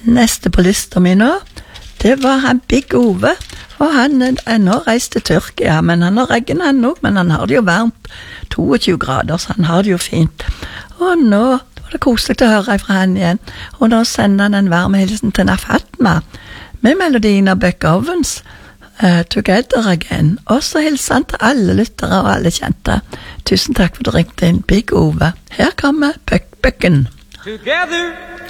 Neste på lista mi nå, det var han Big Ove, og han er nå reist til Tyrkia, men han har regn han også, men han har det jo varmt, 22 grader, så han har det jo fint. Og nå var det koselig å høre fra han igjen, og nå sender han en varm hilsen til Nafatma, med melodien av Buck Owens, Together Again. Og så hilser han til alle lyttere og alle kjente. Tusen takk for at du ringte inn, Big Ove. Her kommer Bucken. Together